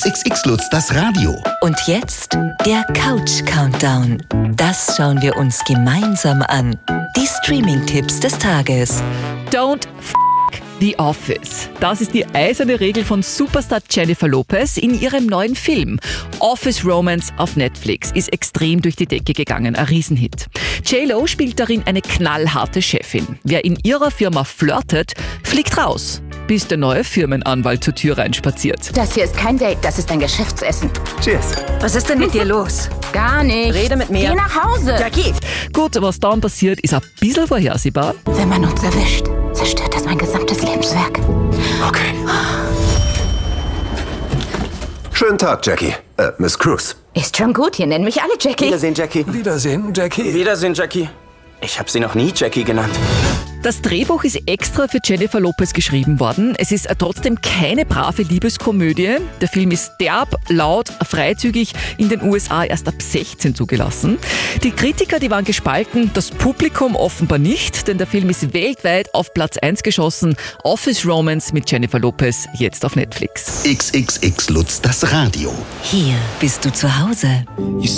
XXX Lutz, das Radio. Und jetzt der Couch-Countdown. Das schauen wir uns gemeinsam an. Die Streaming-Tipps des Tages. Don't f*** The Office. Das ist die eiserne Regel von Superstar Jennifer Lopez in ihrem neuen Film. Office Romance auf Netflix ist extrem durch die Decke gegangen, ein Riesenhit. J.Lo spielt darin eine knallharte Chefin. Wer in ihrer Firma flirtet, fliegt raus, bis der neue Firmenanwalt zur Tür reinspaziert. Das hier ist kein Date, das ist ein Geschäftsessen. Cheers. Was ist denn mit dir los? Gar nicht. Rede mit mir. Geh nach Hause. Jackie! Gut, was dann passiert, ist ein bisschen vorhersehbar. Wenn man uns erwischt, zerstört das mein gesamtes Lebenswerk. Okay. Schönen Tag, Jackie. Miss Cruz. Ist schon gut, hier nennen mich alle Jackie. Wiedersehen, Jackie. Wiedersehen, Jackie. Wiedersehen, Jackie. Ich habe sie noch nie Jackie genannt. Das Drehbuch ist extra für Jennifer Lopez geschrieben worden. Es ist trotzdem keine brave Liebeskomödie. Der Film ist derb, laut, freizügig, in den USA erst ab 16 zugelassen. Die Kritiker, die waren gespalten, das Publikum offenbar nicht, denn der Film ist weltweit auf Platz 1 geschossen. Office Romance mit Jennifer Lopez, jetzt auf Netflix. XXX Lutz, das Radio. Hier bist du zu Hause.